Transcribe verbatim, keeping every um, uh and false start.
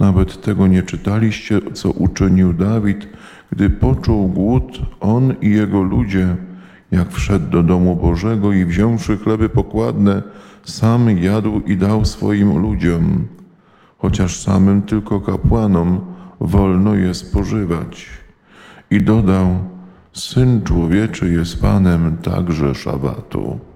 Nawet tego nie czytaliście, co uczynił Dawid, gdy poczuł głód, on i jego ludzie, jak wszedł do domu Bożego i wziąwszy chleby pokładne, sam jadł i dał swoim ludziom, chociaż samym tylko kapłanom wolno je spożywać. I dodał: Syn Człowieczy jest Panem także szabatu.